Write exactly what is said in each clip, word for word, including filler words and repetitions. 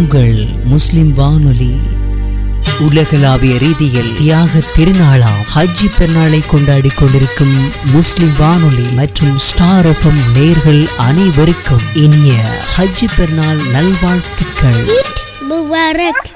உங்கள் முஸ்லிம் வானொலி. உலகளாவிய ரீதியில் தியாக திருநாளாம் ஹஜ்ஜி பெருநாளை கொண்டாடி கொண்டிருக்கும் முஸ்லிம் வானொலி மற்றும் ஸ்டார் எஃப்எம் நேயர்கள் அனைவருக்கும் இனிய ஹஜ்ஜி பெருநாள் நல்வாழ்த்துக்கள். முபாரக்.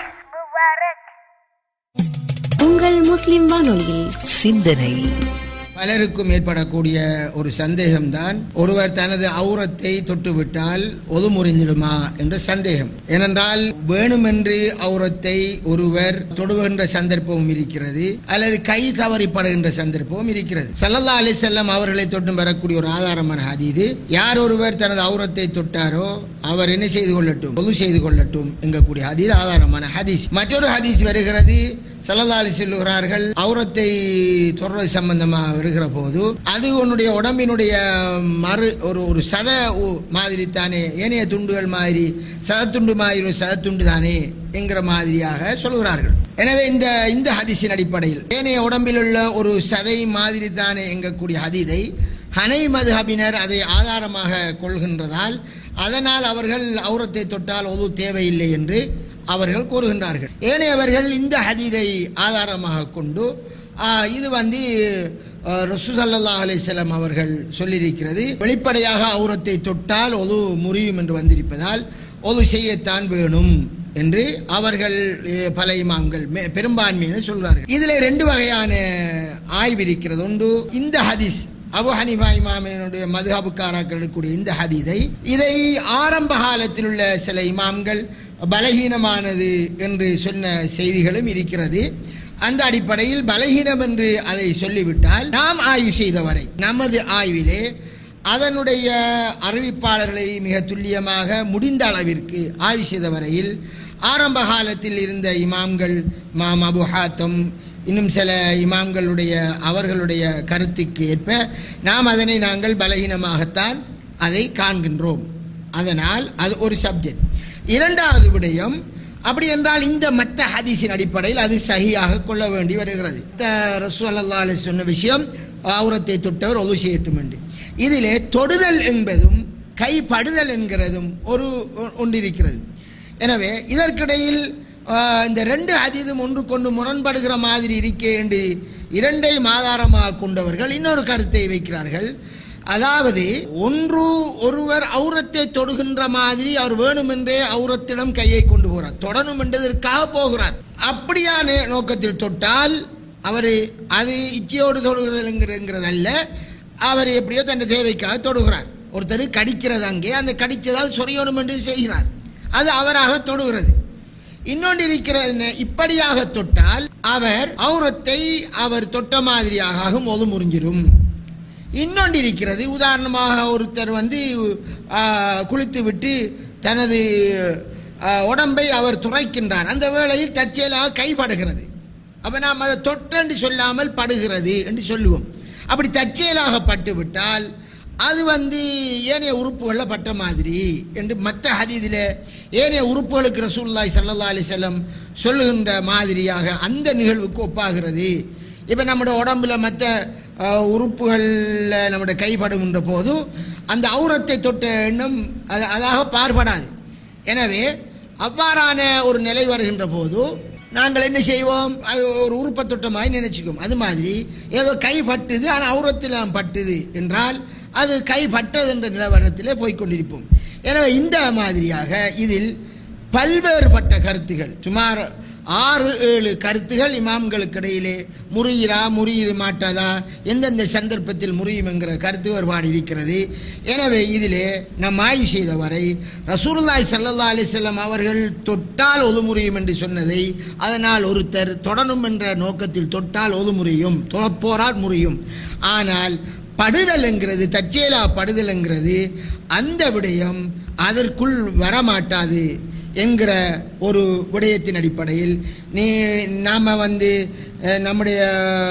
உங்கள் முஸ்லிம் வானொலியில் சிந்தனை. பலருக்கும் ஏற்படக்கூடிய ஒரு சந்தேகம்தான், ஒருவர் தனது அவுரத்தை தொட்டுவிட்டால் ஒது முறிஞ்சிடுமா என்ற சந்தேகம். ஏனென்றால் வேணுமென்று அவுரத்தை ஒருவர் தொடுகின்ற சந்தர்ப்பமும் இருக்கிறது, அல்லது கை தவறிப்படுகின்ற சந்தர்ப்பமும் இருக்கிறது. ஸல்லல்லாஹு அலைஹி வஸல்லம் அவர்களை தொட்டும் வரக்கூடிய ஒரு ஆதாரமான ஹதீஸ், யார் ஒருவர் தனது அவுரத்தை தொட்டாரோ அவர் என்ன செய்து கொள்ளட்டும், ஒது செய்து கொள்ளட்டும் என்கக்கூடிய ஹதீஸ் ஆதாரமான ஹதீஸ். மற்றொரு ஹதீஸ் வருகிறது, ஸல்லல்லாஹு அலைஹி சொல்லுகிறார்கள், அவுரத்தை தொடர்றது சம்பந்தமாக வருகிற போது அது உன்னுடைய உடம்பினுடைய மறு ஒரு ஒரு சத மாதிரி தானே, ஏனைய துண்டுகள் மாதிரி சதத்துண்டு மாதிரி ஒரு சதத்துண்டு தானே என்கிற மாதிரியாக சொல்கிறார்கள். எனவே இந்த இந்த ஹதீஸின் அடிப்படையில் ஏனைய உடம்பில் உள்ள ஒரு சதை மாதிரி தானே எங்கக்கூடிய ஹதீதை ஹனை மதுஹபினர் அதை ஆதாரமாக கொள்கின்றதால் அதனால் அவர்கள் அவுரத்தை தொட்டால் ஒது தேவையில்லை என்று அவர்கள் கூறுகின்றார்கள். ஏனையவர்கள் இந்த ஹதீதை ஆதாரமாக கொண்டு இது வந்து ரசூல் ஸல்லல்லாஹு அலைஹி வஸல்லம் அவர்கள் சொல்லியிருக்கிறது, வெளிப்படையாக அவுரத்தை தொட்டால் ஒது முறியும் என்று வந்திருப்பதால் ஒது செய்யத்தான் வேணும் என்று அவர்கள் பல இமாம்கள் பெரும்பான்மையினர் சொல்கிறார்கள். இதில் ரெண்டு வகையான ஆய்வு இருக்கிறது. ஒன்று, இந்த ஹதீஸ் அபு ஹனீஃபா இமாமினுடைய மதுஹபுக்காராக்கள் இருக்கக்கூடிய இந்த ஹதீதை இதை ஆரம்ப காலத்தில் உள்ள சில இமாம்கள் பலகீனமானது என்று சொன்ன செய்திகளும் இருக்கிறது. அந்த அடிப்படையில் பலகீனம் என்று அதை சொல்லிவிட்டால் நாம் ஆய்வு செய்தவரை நமது ஆய்விலே அதனுடைய அறிவிப்பாளர்களை மிக துல்லியமாக முடிந்த அளவிற்கு ஆய்வு செய்த வரையில் ஆரம்ப காலத்தில் இருந்த இமாம்கள் இமாம் அபு ஹாத்தம் இன்னும் சில இமாம்களுடைய அவர்களுடைய கருத்துக்கு ஏற்ப நாம் அதனை நாங்கள் பலகீனமாகத்தான் அதை காண்கின்றோம். அதனால் அது ஒரு சப்ஜெக்ட். இரண்டாவது விடயம், அப்படி என்றால் இந்த மத்த ஹதீஸின் அடிப்படையில் அது சஹீஹாக கொள்ள வேண்டி வருகிறது. ரசூல் ஸல்லல்லாஹு அலைஹி சொன்ன விஷயம் அவுரத்தை தொட்டவர் ஒது செய்யட்டும் என்று. இதிலே தொடுதல் என்பதும் கைப்படுதல் என்கிறதும் ஒரு ஒன்றிருக்கிறது. எனவே இதற்கிடையில் இந்த ரெண்டு ஹதீஸும் ஒன்று கொண்டு முரண்படுகிற மாதிரி இருக்கே என்று இரண்டை ஆதாரமாக கொண்டவர்கள் இன்னொரு கருத்தை வைக்கிறார்கள். அதாவது ஒன்று, ஒருவர் அவுரத்தை தொடுகின்ற மாதிரி அவர் வேணுமென்றே அவுரத்திடம் கையை கொண்டு போகிறார், தொடணும் என்றதற்காக போகிறார். அப்படியான நோக்கத்தில் தொட்டால் அவர் அது இச்சையோடு தொடுகிறதுங்கிறதல்ல, அவர் எப்படியோ தன் தேவைக்காக தொடுகிறார். ஒருத்தர் கடிக்கிறது, அங்கே அந்த கடித்ததால் சொரியணும் என்று செய்கிறார், அது அவராக தொடுகிறது. இன்னொன்று இருக்கிறது, இப்படியாக தொட்டால் அவர் அவுரத்தை அவர் தொட்ட மாதிரியாக ஒது முறிஞ்சிடும். இன்னொன்று இருக்கிறது, உதாரணமாக ஒருத்தர் வந்து குளித்து விட்டு தனது உடம்பை அவர் துரைக்கின்றார், அந்த வேளையில் தற்செயலாக கைப்படுகிறது. அப்போ நாம் அதை தொட்டென்று சொல்லாமல் படுகிறது என்று சொல்லுவோம். அப்படி தற்செயலாக பட்டு விட்டால் அது வந்து ஏனைய உறுப்புகளில் பட்ட மாதிரி என்று மற்ற ஹதீஸில் ஏனைய உறுப்புகளுக்கு ரசூலுல்லாஹி ஸல்லல்லாஹு அலைஹி வஸல்லம் சொல்லுகின்ற மாதிரியாக அந்த நிகழ்வுக்கு ஒப்பாகிறது. இப்போ நம்முடைய உடம்புல மற்ற உறுப்புகளில் நம்முடைய கைப்படுகின்ற போது அந்த அவுரத்தை தொட்ட எண்ணம் அது அதாக பார்படாது. எனவே அவ்வாறான ஒரு நிலை வருகின்ற போது நாங்கள் என்ன செய்வோம், அது ஒரு உறுப்பை தொட்ட மாதிரி நினைச்சுக்கோம். அது மாதிரி ஏதோ கை பட்டுது ஆனால் அவுரத்தில் பட்டுது என்றால் அது கை பட்டது என்ற நிலவரத்திலே போய்கொண்டிருப்போம். எனவே இந்த மாதிரியாக இதில் பல்வேறுபட்ட கருத்துகள், சுமார் ஆறு ஏழு கருத்துகள் இமாம்களுக்கு இடையிலே முறியிறா முறியிற மாட்டாதா, எந்தெந்த சந்தர்ப்பத்தில் முறியும் என்கிற கருத்து வேறுபாடு இருக்கிறது. எனவே இதிலே நம் ஆய்வு செய்த வரை ரசூலுல்லாஹி ஸல்லல்லாஹு அலைஹி வஸல்லம் அவர்கள் தொட்டால் ஒது முறியும் என்று சொன்னதை, அதனால் ஒருத்தர் தொடணும் என்ற நோக்கத்தில் தொட்டால் ஒது முறியும், தொழப்போரால் முறியும். ஆனால் படுதல் என்கிறது, தற்செயலா படுதல் என்கிறது, அந்த விடயம் அதற்குள் வரமாட்டாது என்கிற ஒரு விடயத்தின் அடிப்படையில் நீ நாம் வந்து நம்முடைய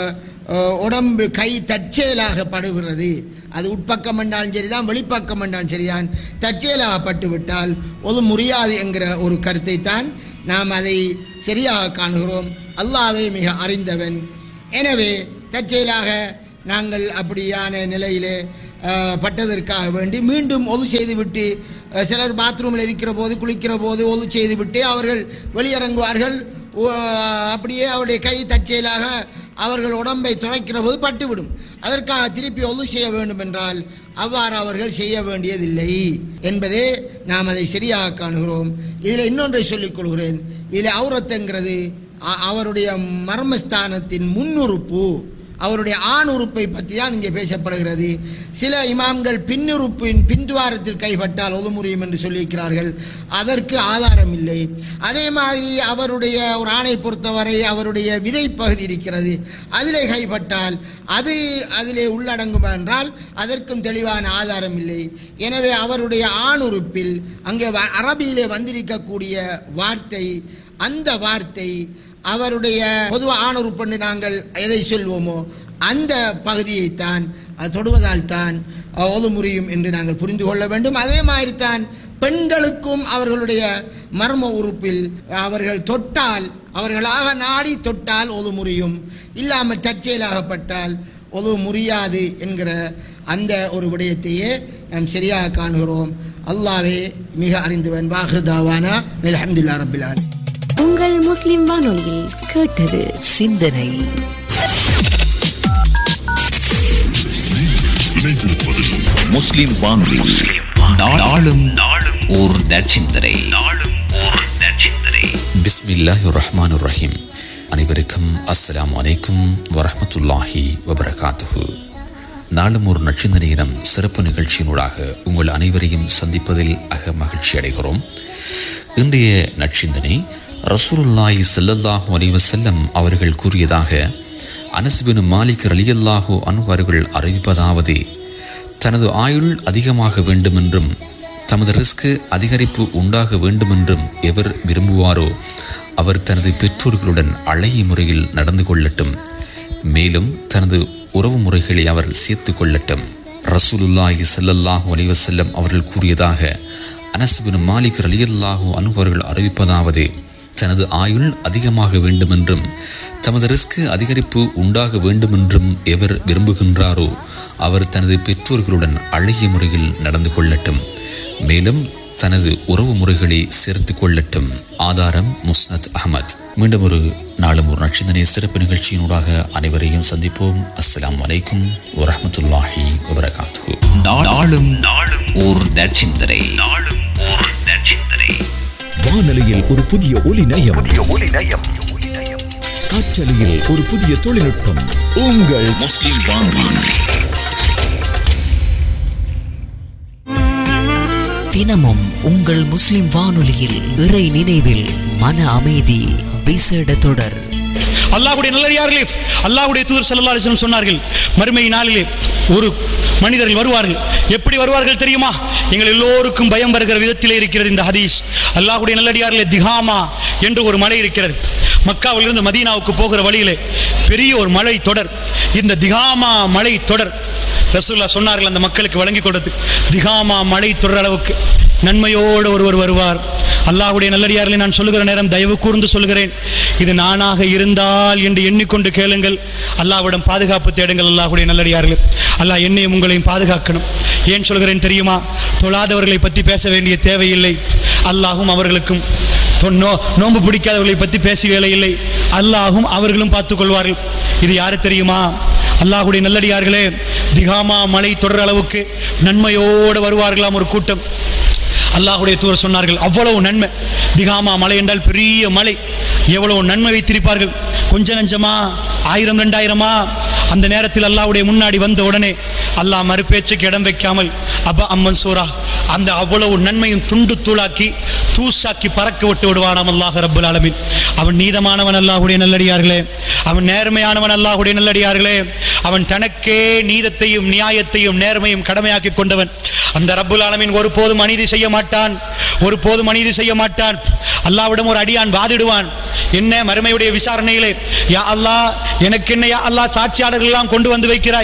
உடம்பு கை தற்செயலாக படுகிறது, அது உட்பக்கம் என்றாலும் சரிதான் வெளிப்பக்கம் என்றாலும் சரிதான், தற்செயலாக பட்டுவிட்டால் ஒது முடியாது என்கிற ஒரு கருத்தை தான் நாம் அதை சரியாக காணுகிறோம். அல்லாஹ்வே மிக அறிந்தவன். எனவே தற்செயலாக நாங்கள் அப்படியான நிலையிலே பட்டதற்காக வேண்டி மீண்டும் ஒது செய்துவிட்டு சிலர் பாத்ரூமில் இருக்கிற போது குளிக்கிற போது ஒது செய்துவிட்டு அவர்கள் வெளியிறங்குவார்கள். அப்படியே அவருடைய கை தற்செயலாக அவர்கள் உடம்பை துளைக்கிற போது பட்டுவிடும். அதற்காக திருப்பி ஒது செய்ய வேண்டும் என்றால் அவ்வாறு அவர்கள் செய்ய வேண்டியதில்லை என்பதே நாம் அதை சரியாக காணுகிறோம். இதில் இன்னொன்றை சொல்லிக் கொள்கிறேன். இதில் அவுரத்துங்கிறது அவருடைய மர்மஸ்தானத்தின் முன்னுறுப்பு, அவருடைய ஆண் உறுப்பை பற்றி தான் இங்கே பேசப்படுகிறது. சில இமாம்கள் பின்னுறுப்பின் பின்துவாரத்தில் கைப்பட்டால் ஒது முறியும் என்று சொல்லியிருக்கிறார்கள். அதற்கு ஆதாரம் இல்லை. அதே மாதிரி அவருடைய ஒரு ஆணை பொறுத்தவரை அவருடைய விதை பகுதி இருக்கிறது, அதிலே கைப்பட்டால் அது அதிலே உள்ளடங்கும் என்றால் அதற்கும் தெளிவான ஆதாரம் இல்லை. எனவே அவருடைய ஆண் உறுப்பில் அங்கே அரபியிலே வந்திருக்கக்கூடிய வார்த்தை, அந்த வார்த்தை அவருடைய பொதுவாக ஆணுறுப்பு நாங்கள் எதை சொல்வோமோ அந்த பகுதியைத்தான் அது தொடுவதால் தான் ஒது முறியும் என்று நாங்கள் புரிந்து கொள்ள வேண்டும். அதே மாதிரி தான் பெண்களுக்கும் அவர்களுடைய மர்ம உறுப்பில் அவர்கள் தொட்டால், அவர்களாக நாடி தொட்டால் ஒது முறியும், இல்லாமல் தற்செயலாகப்பட்டால் ஒது முறியாது என்கிற அந்த ஒரு விடயத்தையே நாம் சரியாக காணுகிறோம். அல்லாஹ்வே மிக அறிந்தவன். வாஹ்ருதாவானா அல்ஹம்துலில்லாஹி ரப்பில் ஆலமீன். உங்கள் முஸ்லிம் வானொலியில் கேட்டது சிந்தனை. முஸ்லிம் வானொலி நாளும் ஓர் நற்சிந்தனை. பிஸ்மில்லாஹிர் ரஹ்மானிர் ரஹீம். அனைவருக்கும் அஸ்ஸலாமு அலைக்கும் வரஹ்மத்துல்லாஹி வபரகாத்துஹு. நாளும் ஒரு நற்சிந்தனையிடம் சிறப்பு நிகழ்ச்சியினூடாக உங்கள் அனைவரையும் சந்திப்பதில் அக மகிழ்ச்சி அடைகிறோம். இன்றைய நற்சிந்தனை ரசூலுல்லாஹி ஸல்லல்லாஹு அலைஹி வஸல்லம் அவர்கள் கூறியதாக அனஸ் பின் மாலிக் ரலியல்லாஹு அன்ஹு அவர்கள் அறிவிப்பதாவது, தனது ஆயுள் அதிகமாக வேண்டுமென்றும் தமது ரிஸ்க் அதிகரிப்பு உண்டாக வேண்டுமென்றும் எவர் விரும்புவாரோ அவர் தனது பெற்றோர்களுடன் அழகிய முறையில் நடந்து கொள்ளட்டும், மேலும் தனது உறவு முறைகளை அவர் சேர்த்து கொள்ளட்டும். ரசூலுல்லாஹி ஸல்லல்லாஹு அலைஹி வஸல்லம் அவர்கள் கூறியதாக அனஸ் பின் மாலிக் ரலியல்லாஹு அன்ஹு அவர்கள் அறிவிப்பதாவது, தனது ஆயுள் அதிகமாக வேண்டுமென்றும் தமது ரிஸ்க் அதிகரிப்பு உண்டாக வேண்டுமென்றும் எவர் விரும்புகின்றாரோ அவர் தனது பெற்றோர்களுடன் அழகிய முறையில் நடந்து கொள்ளட்டும், மேலும் தனது உறவு முறைகளை சேர்த்து கொள்ளட்டும். ஆதாரம் முஸ்னத் அஹ்மத். மீண்டும் ஒரு நாளும் ஒரு நற்சிந்தனை சிறப்பு நிகழ்ச்சியினூடாக அனைவரையும் சந்திப்போம். அஸ்ஸலாமு அலைக்கும் வரஹ்மத்துல்லாஹி வபரகாத்துஹு. நாளும் ஓர் நற்சிந்தனை. வானொலியில் ஒரு புதிய ஒலி நயம், காற்றலையில் ஒரு புதிய தொழில்நுட்பம். உங்கள் முஸ்லிம் வானொலி. தினமும் உங்கள் முஸ்லிம் வானொலியில் இறை நினைவில் மன அமைதி விசேட தொடர். அல்லாஹ்வுடைய நல்லடியார்களே, அல்லாஹ்வுடைய தூதர் ஸல்லல்லாஹு அலைஹி வஸல்லம் சொன்னார்கள், மறுமை நாளிலே ஒரு மனிதர்கள் வருவார்கள். எப்படி வருவார்கள் தெரியுமா? எங்கள் எல்லோருக்கும் பயம் வருகிற விதத்திலே இருக்கிறது இந்த ஹதீஸ். அல்லாஹ்வுடைய நல்லடியார்களே, திகாமா என்று ஒரு மலை இருக்கிறது. மக்காவிலிருந்து மதீனாவுக்கு போகிற வழியிலே பெரிய ஒரு மலை தொடர். இந்த திகாமா மலை தொடர் ரசூலுல்லாஹ் சொன்னார்கள் அந்த மக்களுக்கு வழங்கி கொடுத்து, திகாமா மலை தொடர் அளவுக்கு நன்மையோடு ஒருவர் வருவார். அல்லாஹ்வுடைய நல்லடியார்களை நான் சொல்லுகிற நேரம் தயவு கூர்ந்து சொல்லுகிறேன், இது நானாக இருந்தால் என்று எண்ணிக்கொண்டு கேளுங்கள். அல்லாஹ்விடம் பாதுகாப்பு தேடுங்கள். அல்லாஹ்வுடைய நல்லடியார்களே, அல்லாஹ் என்னையும் உங்களையும் பாதுகாக்கணும். ஏன் சொல்கிறேன் தெரியுமா? தொழாதவர்களை பற்றி பேச வேண்டிய தேவையில்லை. அல்லாஹும் அவர்களுக்கும் நோ நோன்பு பிடிக்காதவர்களை பற்றி பேச வேலை இல்லை. அல்லாஹும் அவர்களும் பார்த்துக் கொள்வார்கள். இது யாரு தெரியுமா? அல்லாஹ்வுடைய நல்லடியார்களே, திகாமா மலை தொடர் அளவுக்கு நன்மையோடு வருவார்களாம் ஒரு கூட்டம். அல்லாஹ்வுடைய தூதர் சொன்னார்கள், அவ்வளவு நன்மை. திகாமா மலை என்றால் பெரிய மலை, எவ்வளவு நன்மை வைத்திருப்பார்கள். கொஞ்ச நஞ்சமா, ஆயிரம் ரெண்டாயிரமா? அந்த நேரத்தில் அல்லாஹ்வுடைய முன்னாடி வந்த உடனே அல்லாஹ் மறுபேச்சுக்கு இடம் வைக்காமல் அபா அம்மன் சூரா அந்த அவ்வளவு நன்மையும் துண்டு தூளாக்கி தூசாக்கி பறக்க விட்டு விடுவானாம் அல்லாஹ் ரப்பல் ஆலமீன். அவன் நீதமானவன் அல்லாஹ்வுடைய நல்லடியார்களே, அவன் நேர்மையானவன் அல்லாஹ்வுடைய நல்லடியார்களே, அவன் தனக்கே நீதத்தையும் நியாயத்தையும் நேர்மையும் கடமையாக்கி கொண்டவன். அந்த ரப்புல் ஆலமீன் ஒரு போதும் அநீதி செய்ய மாட்டான், ஒரு போதும் அநீதி செய்ய மாட்டான். அல்லாஹ்விடம் ஒரு அடியான் வாதிடுவான், என்ன மறுமையுடைய விசாரணையிலே, யா அல்லாஹ் எனக்கு என்ன யா அல்லாஹ் சாட்சியாளர்கள் எல்லாம் கொண்டு வந்து வைக்கிறாய்,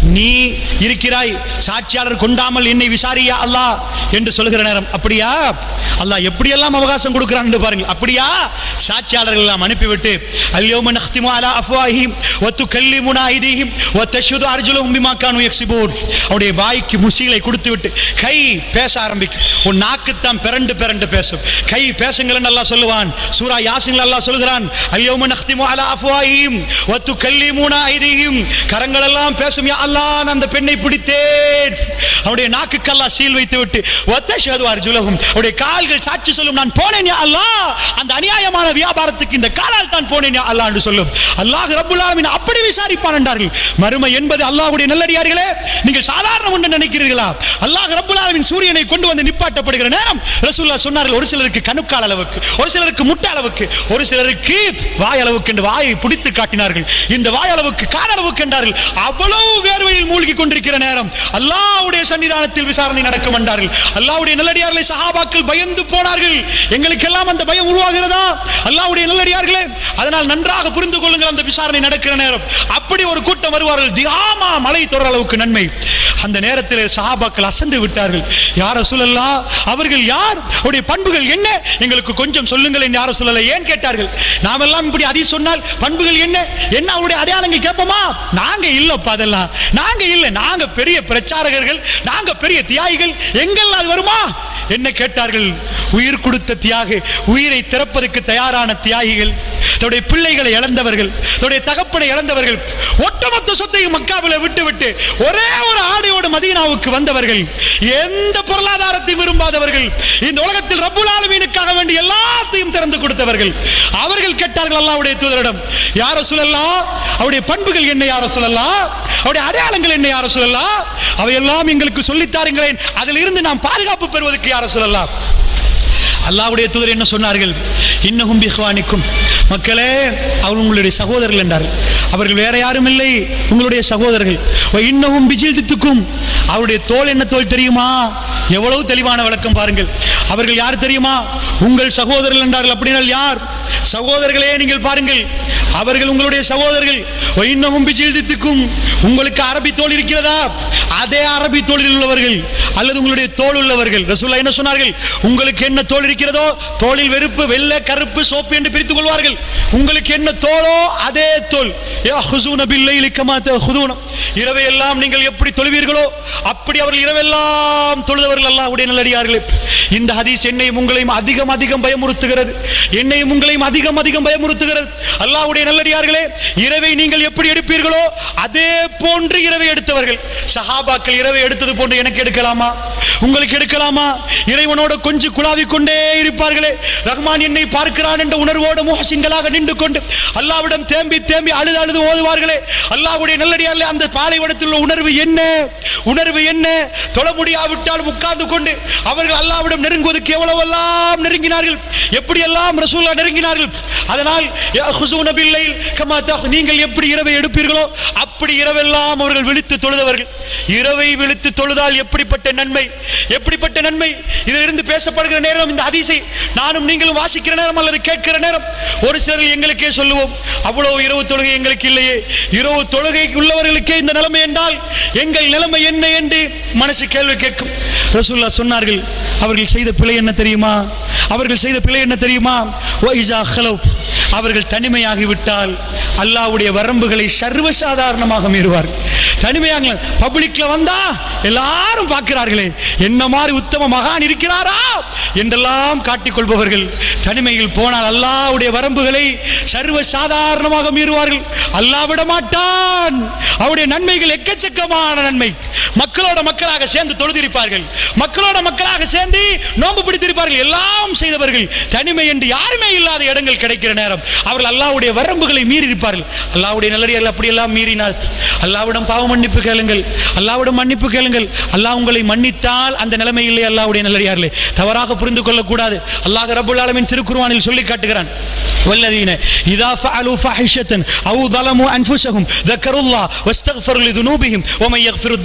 நீ இருக்கிறாய், சாட்சியாளர் கொண்டாமல் என்னை விசாரியா அல்லாஹ் என்று சொல்லுகிற நேரம், அப்படியா அல்லாஹ் எப்படியெல்லாம் அவகாசம் கொடுக்கிறான் என்று பாருங்கள். அப்படியா சாட்சியாளர்கள் எல்லாம் அனுப்பிவிட்டு அல்யௌம நக்திமு அலா அஃப்வாஹிஹிம் வ துகல்லிமுனா ஐதீஹிம் வ தஷ்ஹது அர்ஜுலுஹும் பிமா கானூ யக்ஸிபூன். அவருடைய வாய்க்கு முசிகளை கொடுத்து விட்டு கை பேச ஆரம்பிக்கும். உன் நாக்குத்தான் பிறண்டு பிறண்டு பேசும். கை பேசுங்கள் அல்லாஹ் சொல்லுவான். சூரா யாசின்ல அல்லாஹ் சொல்கிறான், அல்யௌம நக்திமு அலா அஃப்வாஹிஹிம் வ துகல்லிமுனா ஐதீஹிம். கரங்கள் எல்லாம் பேசும், யா அல்லாஹ் நான் அந்த பெண்ணை பிடித்தேன். அவருடைய நாக்குக்கு அல்லாஹ் சீல் வைத்து விட்டு வ தஷ்ஹது அர்ஜுலுஹும், அவருடைய கால்கள் சாட்சி சொல்லும், நான் போனேன் யா அல்லாஹ், அந்த அநியாயமான வியாபாரத்துக்கு இந்த காலால் தான் போனேன் யா அல்லாஹ் என்று சொல்லும். அல்லாஹ் ரப்புல் ஆலமீன் அப்படி விசாரிப்பான் என்றார்கள். மறுமை என்பது அல்லாஹ்வுடைய நல்லடியார்களே, நீங்கள் சாதாரணம் என்று நினைக்கிறீர்களா? அல்லாஹ் ரப்புல் ஆலமீன் சூரியனை கொண்டு வந்து நிப்பாட்டப்படுகிற நேரம் ரசூலுல்லாஹ் சொன்னார்கள், ஒரு சிலருக்கு கணுக்கால் அளவுக்கு, ஒரு சிலருக்கு முட்டை அளவுக்கு, ஒரு சிலருக்கு வாய் அளவுக்கு என்று வாயை பிடித்து காட்டினார்கள். இந்த வாய் அளவுக்கு கால் அளவுக்கு என்றார்கள். அவ்வளவு வேர்வையில் மூழ்கி கொண்டிருக்கிற நேரம் அல்லாஹ்வுடைய சன்னிதானத்தில் விசாரணை நடக்கும் என்றார்கள். அல்லாஹ்வுடைய நல்லடியார்களை சஹாபாக்கள் பயந்து போனார்கள். எங்களுக்கெல்லாம் அந்த பயம் உருவாகிறதா? அல்லாஹ்வுடைய நல்லடியார்களே, அதனால் நன்றாக புரிந்து கொள்ளுங்கள். அந்த விசாரணை நடக்கிற நேரம் அப்படி ஒரு கூட்டம் வருவார்கள், தியாமா மலை தொடர அளவுக்கு நன்மை. அந்த நேரத்தில் சஹாபாக்கள் அசந்து விட்டார்கள். யார் ரசூலல்லாஹ், அவர்கள் யார், அவருடைய பண்புகள் என்ன, எங்களுக்கு கொஞ்சம் சொல்லுங்கள் என்று யார் ரசூலல்லாஹ் ஏன் கேட்டார்கள்? நாமெல்லாம் இப்படி அதி சொன்னால் பண்புகள் என்ன என்ன அவருடைய அடையாளங்கள் கேட்போமா? நாங்க இல்லப்பா, அதெல்லாம் நாங்க இல்ல, நாங்க பெரிய பிரச்சாரகர்கள், நாங்க பெரிய தியாகிகள், எங்கள் அது வருமா என்ன கேட்டார்கள்? உயிர் கொடுத்த தியாகி, உயிரை திறப்பதற்கு தயாரான தியாகிகள், தன்னுடைய பிள்ளைகளை இழந்தவர்கள், தன்னுடைய தகப்பனை இழந்தவர்கள், ஒட்டுமொத்த சொத்தையும் மக்காவில விட்டு விட்டு ஒரே ஒரு ஆடையோடு மதீனாவுக்கு வந்தவர்கள், எந்த பொருளாதாரத்தையும் விரும்பாதவர்கள், இந்த உலகத்தில் ரப்புல் ஆலமீனுக்காக வேண்டி எல்லாத்தையும் திறந்து கொடுத்தவர்கள். அவர்கள் கேட்டார்கள் அல்லாஹ்வுடைய தூதரிடம், யா ரசூலல்லாஹ், அவருடைய பண்புகள் என்ன யா ரசூலல்லாஹ், அவருடைய அடையாளங்கள் என்ன யா ரசூலல்லாஹ், அவையெல்லாம் எங்களுக்கு சொல்லித் தாருங்களேன், அதில் இருந்து நாம் பாதுகாப்பு பெறுவதற்கு யா ரசூலல்லாஹ். அல்லாஹ்வுடைய தூதர் என்ன சொன்னார்கள்? இன்னஹும் பிஹ்வானிக்கும், மக்களே அவர் உங்களுடைய சகோதரர்கள் என்றார்கள். அவர்கள் வேற யாரும் இல்லை, உங்களுடைய சகோதரர்கள். இன்னஹும் பிஜில்தித்துக்கும், அவருடைய தோல் என்ன தோல் தெரியுமா? எவ்வளவு தெளிவான விளக்கம் பாருங்கள். அவர்கள் யார் தெரியுமா? உங்கள் சகோதரர்கள் என்றார்கள். அப்படினால் யார்? சகோதரர்களே நீங்கள் பாருங்கள், அவர்கள் உங்களுடைய சகோதரர்கள். இன்னஹும் பிஜில்தித்துக்கும், உங்களுக்கு அரபி தோல் இருக்கிறதா? அதே அரபி தோலில் உள்ளவர்கள் அல்லது உங்களுடைய தோல் உள்ளவர்கள். ரசூலுல்லாஹ் என்ன சொன்னார்கள்? உங்களுக்கு என்ன தோல் இருக்கிறதோ, தோலில் வெறுப்பு, வெள்ளை, கருப்பு, சோப்பு என்று பிரித்துக் கொள்வார்கள். உங்களுக்கு என்ன தோலோ அதே தோல். யஹுஸூன பில்லைலி கமா தஹுஸூன, இரவையெல்லாம் நீங்கள் எப்படி தொழுவீர்களோ அப்படி அவர்கள் இரவெல்லாம் தொழுதவர்கள் அல்லாஹ்வுடைய நல்லடியார்களே. இந்த ஹதீஸ் என்னையும் உங்களையும் அதிகம் அதிகம் பயமுறுத்துகிறது. என்னையும் உங்களையும் அதிகம் அதிகம் பயமுறுத்துகிறது. அல்லாஹ்வுடைய நல்லடியார்களே, இரவை நீங்கள் எப்படி எடுப்பீர்களோ அதே போன்று இரவை எடுத்தவர்கள். சஹாபாக்கள் இரவை எடுத்தது போன்று எனக்கு எடுக்கலாமா? உங்களுக்கு எடுக்கலாமா? இறைவனோடு கொஞ்சம் குழாவிக் கொண்டே இருப்பார்களே. ரஹ்மான் என்னை பார்க்கிறான் என்ற உணர்வோடு முஹ்சின்களாக நின்று கொண்டு அல்லாஹ்விடம் தேம்பி தேம்பி அழுது அழுது ஓதுவார்களே. அல்லாஹ்வுடைய நல்லடியார்களே, அந்த பாலைவனத்தில் உள்ள உணர்வு என்ன? உணர்வு என்ன? தொழ முடியாவிட்டால் உட்கார்ந்து கொண்டு அவர்கள் அல்லாஹ்விடம் நெருங்குவதற்கு எவ்வளவெல்லாம் நெருங்கினார்கள், எப்படியெல்லாம் ரசூலுல்லாஹ் நெருங்கினார்கள். அதனால் யஹுஸூன பில்லைல் கமா தஹ், நீங்கள் எப்படி இரவை எடுப்பீர்களோ அப்படி இரவெல்லாம் அவர்கள் விழித்து தொழுதவர்கள். இரவை விழித்து தொழுதால் எப்படிப்பட்ட நன்மை, எப்படிப்பட்ட நன்மை! இதிலிருந்து பேசப்படுகிற நேரம், இந்த ஹதீஸை நானும் நீங்களும் வாசிக்கிற நேரம் அல்லது கேட்கிற நேரம் ஒரு சிலர் எங்களுக்கே சொல்லுவோம், அவ்வளவு இரவு தொழுகை எங்களுக்கு இல்லையே, இரவு தொழுகை உள்ளவர்களுக்கே இந்த நிலைமை என்றால் எங்கள் நிலைமை என்ன என்று மனசு கேள்வி கேட்கும். ரசூலுல்லாஹ் சொன்னார்கள், அவர்கள் செய்த பிழை என்ன தெரியுமா? அவர்கள் செய்த பிழை என்ன தெரியுமா? வஇஸா ஹலவ், அவர்கள் தனிமையாகிவிட்டால் அல்லாஹ்வுடைய வரம்புகளை சர்வசாதாரணமாக மீறுவார்கள். தனிமையாக பப்ளிக்ல வந்தா எல்லாரும் பார்க்கிறார்களே, என்ன மாதிரி உத்தம மகான் இருக்கிறாரா என்றெல்லாம் காட்டிக் கொள்பவர்கள் தனிமையில் போனால் அல்லாஹ்வுடைய வரம்புகளை சர்வசாதாரணமாக மீறுவார்கள். அல்லாஹ் விட மாட்டான். அவருடைய நன்மைகள் எக்கச்சக்கமான நன்மை. மக்களோட மக்களாக சேர்ந்து தொழுதிருப்பார்கள், மக்களோட மக்களாக சேர்ந்து நோன்பு பிடித்திருப்பார்கள், எல்லாம் செய்தவர்கள். தனிமை என்று யாருமே இல்லாத இடங்கள் கிடைக்கிற நேரம் அவர்கள் அல்லாஹ்வுடைய வரம்புகளை மீறி இருப்பார்கள். அல்லாஹ்வுடைய நல்லடியார்கள் அப்படியெல்லாம் மீறினால் அல்லாஹ்விடம் பாவ மன்னிப்பு கேளுங்கள், அல்லாஹ்விடம் மன்னிப்பு கேளுங்கள். அல்லாஹ் உங்களை மன்னித்தால் அந்த நிலைமை இல்லை. அல்லாஹ்வுடைய நல்லடியார்களே, தவறாக புரிந்து கொள்ளக்கூடாது. அல்லாஹ் ரப்பல் ஆலமீன் திருக்குர்ஆனில் சொல்லி காட்டுகிறான், வல்லதீன இதா ஃபஅலு ஃபஹிஷத்தன் அவ் ظلموا انفسهم ذكروا الله واستغفروا لذنوبهم ومن يغفر الذنوب الا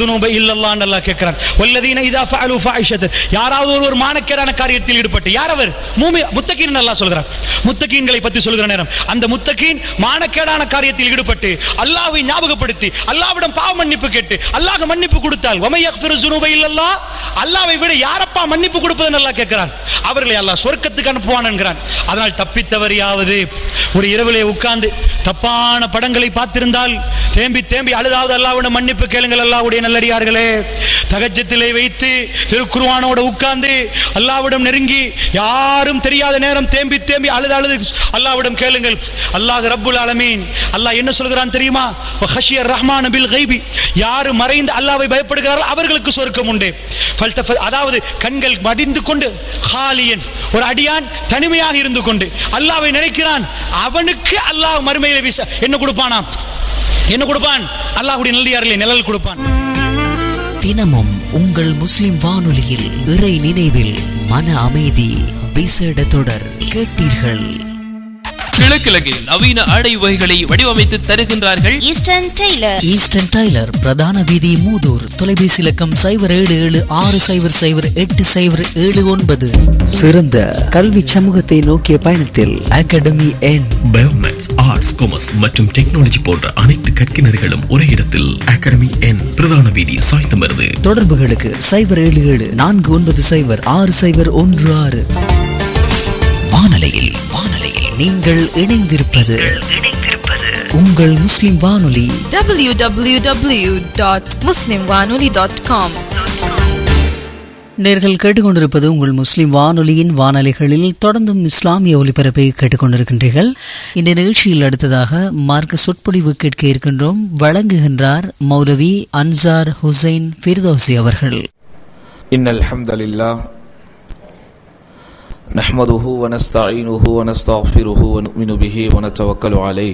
இல்லல்லாஹ் என்று அல்லாஹ் கேட்கிறான். வல்லதீன இதா ஃபஅலு ஃபாயிஷத்தன், யாராவது ஒரு மானக்கேடான காரியத்தில் ஈடுபட்டு, யார் அவர்? மூமின் முத்தகீன் அல்லாஹ் சொல்கிறான். முத்தகீன்களை பற்றி சொல்கிற நேரம் அந்த முத்தகீன் மானக்கேடான காரியத்தில் ஈடுபட்டு அல்லாஹ்வை ஞாபகப்படுத்தி அல்லாஹ்விடம் பாவ மன்னிப்பு கேட்டு அல்லாஹ் மன்னிப்பு கொடுத்தால் வமை யக்ஃபிரு ஸுனூப இல்லல்லாஹ், அல்லாஹ்வை விட யாரப்பா மன்னிப்பு கொடுப்பதுன்னு அல்லாஹ் கேட்கிறான். அவர்களை அல்லாஹ் சொர்க்கத்துக்கு அனுப்புவான் என்கிறான். அதனால் தப்பித்தவரையாவது ஒரு இரவிலே உட்கார்ந்து தப்பான படங்களை பார்த்திருந்தால் தேம்பி தேம்பி அழுதாவது அல்லாஹ்விடம் மன்னிப்பு கேளுங்கள். அல்லாஹ்வுடைய நல்லடியார்களே, தஹஜ்ஜுதிலே வைத்து திருக்குர்ஆனோடு உட்கார்ந்து அல்லாஹ்விடம் நெருங்கி யாரும் தெரியாத நேரம் தேம்பி தேம்பி அழுது அழுது அல்லாஹ்விடம் கேளுங்கள். அல்லாஹ் ரப்புல் ஆலமீன் அல்லாஹ் என்ன சொல்கிறான் தெரியுமா? வஹஷியர் ரஹ்மான் பில் கைபி, யார் மறைந்து அல்லாஹ்வை பயப்படுகிறார்கள் அவர்களுக்கு சொர்க்கம் உண்டு. அதாவது கண்கள் மடிந்து கொண்டு ஹாலியன், ஒரு அடியான் தனிமையாக இருந்து கொண்டு அல்லாஹ்வை நினைக்கிறான், அவனுக்கு அல்லாஹ் மறுமையிலே வீச என்ன கொடுப்பானா? என்ன கொடுப்பான்? அல்லாஹ்வுடைய நல்லடியார்களே நிழல் கொடுப்பான். தினமும் உங்கள் முஸ்லிம் வானொலியில் இறை நினைவில் மன அமைதி விசேட தொடர் கேட்டீர்கள். கிழக்கிழங்கில் நவீன ஆடை வகைகளை வடிவமைத்து தருகின்றார்கள் ஈஸ்டர்ன் டெய்லர். ஈஸ்டர்ன் டெய்லர், பிரதான வீதி, மூதூர். தொலைபேசி இலக்கம் சைபர் ஏழு ஏழு ஆறு சைபர் சைபர் எட்டு சைபர் ஏழு ஒன்பது. சிறந்த கல்வி சமூகத்தை நோக்கிய பயணத்தில் அகாடமி என் பயோமேக்ஸ், ஆர்ட்ஸ், காமர்ஸ் மற்றும் டெக்னாலஜி போன்ற அனைத்து கற்கினர்களும் ஒரே இடத்தில் அகாடமி என், பிரதான வீதி, சாய்ந்தமருது. தொடர்புகளுக்கு சைபர் ஏழு ஏழு நான்கு ஒன்பது சைபர் ஆறு சைபர் ஒன்று ஆறு. வானலையில் வானலையில் நீங்கள் இணைந்திருப்பது உங்கள் முஸ்லிம் வானொலி டபிள்யூ டபிள்யூ டபிள்யூ டாட் முஸ்லிம் வானொலி டாட் காம். நேர்கள் கேட்டுக்கொண்டிருப்பது உங்கள் முஸ்லிம் வானொலியின் வானொலிகளில் தொடர்ந்தும் இஸ்லாமிய ஒலிபரப்பை கேட்டுக்கொண்டிருக்கின்றீர்கள். இந்த நிகழ்ச்சியில் அடுத்ததாக மார்க்க சொற்பொழிவு கேட்க இருக்கின்றோம். வழங்குகின்றார் மௌலவி அன்சார் ஹுசைன் ஃபிர்தௌசி அவர்கள். இன்னல் ஹம்தலில்லாஹ் நஹ்மதுஹு வ நஸ்தஈனுஹு வ நஸ்தக்ஃபிருஹு வ நு'மினு பிஹி வ நதவக்கலு அலைஹி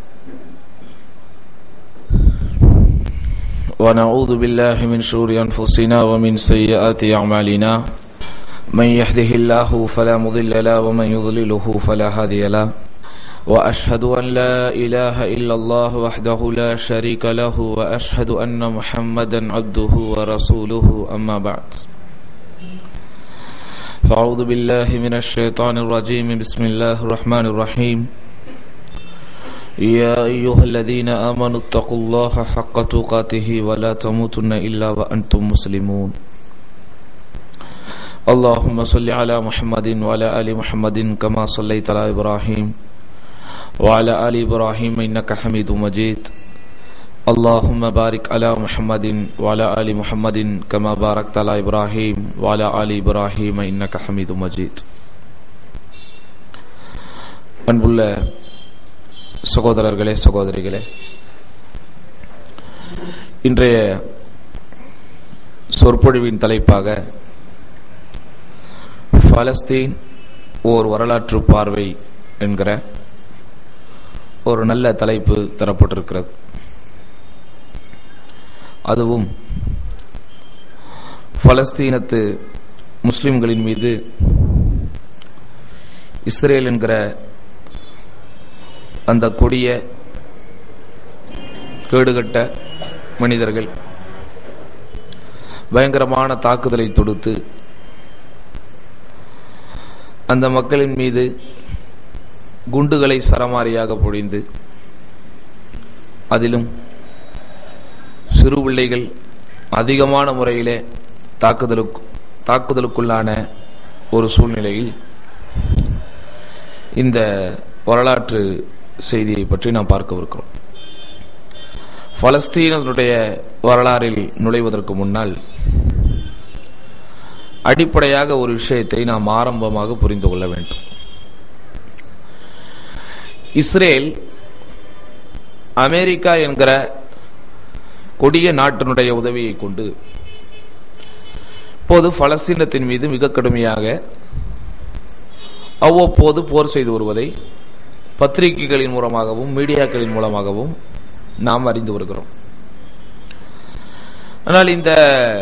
வ நஊது பில்லாஹி மின் ஷுரூரி அன்ஃபுஸினா வ மின் ஸய்யிஆத்தி அஅமாலினா மன் யஹ்திஹில்லாஹு ஃபலா முضில்ல லஹு வ மன் யுضللஹு ஃபலா ஹாதிய லஹு வ அஷ்ஹது அன் லா இலாஹா இல்லல்லாஹு வஹ்தஹு லா ஷரீக லஹு வ அஷ்ஹது அன்ன முஹம்மதன் அப்துஹு வ ரசூலுஹு அம்மா பஅத். فأعوذ بالله من الشيطان الرجيم. بسم الله الرحمن الرحيم. يا أيها الذين آمنوا اتقوا الله حق تقاته ولا تموتن إلا وأنتم مسلمون. اللهم صل على محمد وعلى آل محمد كما صليت على إبراهيم وعلى آل إبراهيم إنك حميد مجيد. اللهم بارك على محمد وعلى آل محمد كما باركت على إبراهيم وعلى آل إبراهيم إنك حميد مجيد. அன்புள்ள சகோதரர்களே, சகோதரிகளே, இன்றைய சொற்பொழிவின் தலைப்பாக பாலஸ்தீன் ஓர் வரலாற்று பார்வை என்கிற ஒரு நல்ல தலைப்பு தரப்பட்டிருக்கிறது. அதுவும் பலஸ்தீனத்து முஸ்லிம்களின் மீது இஸ்ரேல் என்கிற அந்த கொடிய கேடுகட்ட மனிதர்கள் பயங்கரமான தாக்குதலை தொடுத்து அந்த மக்களின் மீது குண்டுகளை சரமாரியாக பொழிந்து அதிலும் சிறு பிள்ளைகள் அதிகமான முறையிலே தாக்குதலுக்கு தாக்குதலுக்குள்ளான ஒரு சூழ்நிலையில் இந்த வரலாற்று செய்தியை பற்றி நாம் பார்க்கவிருக்கிறோம். பலஸ்தீனத்தினுடைய வரலாறில் நுழைவதற்கு முன்னால் அடிப்படையாக ஒரு விஷயத்தை நாம் ஆரம்பமாக புரிந்து கொள்ள வேண்டும். இஸ்ரேல் அமெரிக்கா என்கிற கொடிய நாட்டினுடைய உதவியை கொண்டு இப்போது பலஸ்தீனத்தின் மீது மிக கடுமையாக அவ்வப்போது போர் செய்து வருவதை பத்திரிகைகளின் மூலமாகவும் மீடியாக்களின் மூலமாகவும் நாம் அறிந்து வருகிறோம். ஆனால் இந்த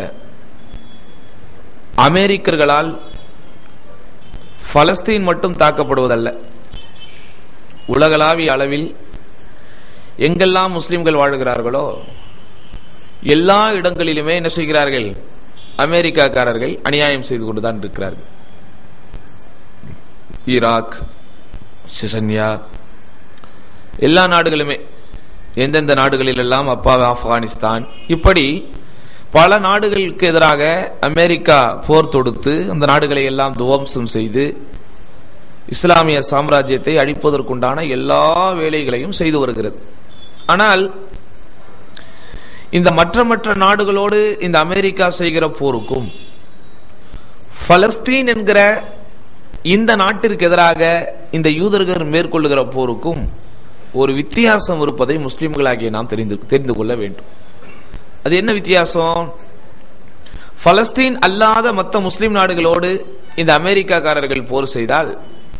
அமெரிக்கர்களால் பலஸ்தீன் மட்டும் தாக்கப்படுவதல்ல, உலகளாவிய அளவில் எங்கெல்லாம் முஸ்லிம்கள் வாழ்கிறார்களோ எல்லா இடங்களிலுமே என்ன செய்கிறார்கள்? அமெரிக்காக்காரர்கள் அநியாயம் செய்து கொண்டுதான் இருக்கிறார்கள். ஈராக், செசன்யா, எல்லா நாடுகளுமே, எந்தெந்த நாடுகளில் எல்லாம் அப்பா ஆப்கானிஸ்தான், இப்படி பல நாடுகளுக்கு எதிராக அமெரிக்கா போர் தொடுத்து அந்த நாடுகளை எல்லாம் துவம்சம் செய்து இஸ்லாமிய சாம்ராஜ்யத்தை அழிப்பதற்குண்டான எல்லா வேலைகளையும் செய்து வருகிறது. ஆனால் இந்த மற்ற மற்ற நாடுகளோடு இந்த அமெரிக்கா செய்கிற போருக்கும் பலஸ்தீன் என்கிற இந்த நாட்டிற்கு எதிராக இந்த யூதர்கள் மேற்கொள்ளுகிற போருக்கும் ஒரு வித்தியாசம் இருப்பதை முஸ்லிம்களாகிய நாம் தெரிந்து தெரிந்து கொள்ள வேண்டும். அது என்ன வித்தியாசம்? பலஸ்தீன் அல்லாத மற்ற முஸ்லிம் நாடுகளோடு இந்த அமெரிக்காக்காரர்கள் போர் செய்தால்